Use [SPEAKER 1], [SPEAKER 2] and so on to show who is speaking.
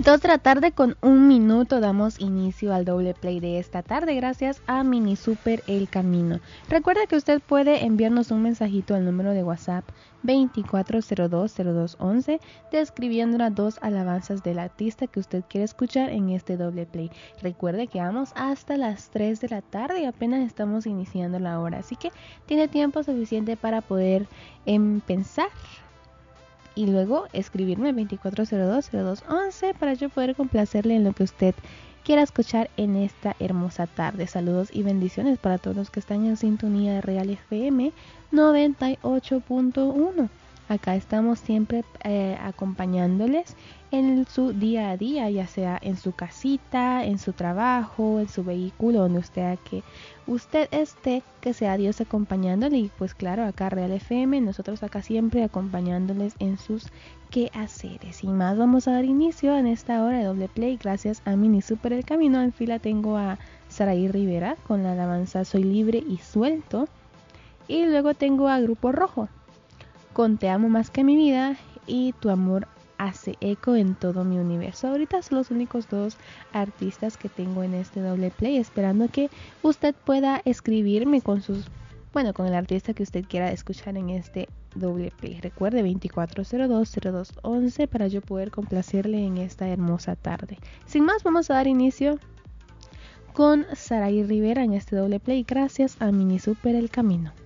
[SPEAKER 1] 2:01 damos inicio al doble play de esta tarde gracias a Mini Super El Camino. Recuerda que usted puede enviarnos un mensajito al número de WhatsApp 24020211 describiendo las 2 alabanzas del artista que usted quiere escuchar en este doble play. Recuerde que vamos hasta las 3 de la tarde y apenas estamos iniciando la hora, así que tiene tiempo suficiente para poder pensar y luego escribirme 24020211 para yo poder complacerle en lo que usted quiera escuchar en esta hermosa tarde. Saludos y bendiciones para todos los que están en sintonía de Real FM 98.1. Acá estamos siempre acompañándoles en su día a día, ya sea en su casita, en su trabajo, en su vehículo, donde usted esté, que sea Dios acompañándole. Y pues claro, acá Real FM, nosotros acá siempre acompañándoles en sus quehaceres. Sin más, vamos a dar inicio en esta hora de doble play gracias a Mini Super El Camino. En fila tengo a Saraí Rivera con la alabanza Soy Libre y Suelto. Y luego tengo a Grupo Rojo con Te Amo Más Que Mi Vida y Tu Amor Hace Eco en Todo Mi Universo. Ahorita son los únicos 2 artistas que tengo en este doble play, esperando que usted pueda escribirme con el artista que usted quiera escuchar en este doble play. Recuerde 24020211 para yo poder complacerle en esta hermosa tarde. Sin más, vamos a dar inicio con Saraí Rivera en este doble play gracias a Mini Super El Camino.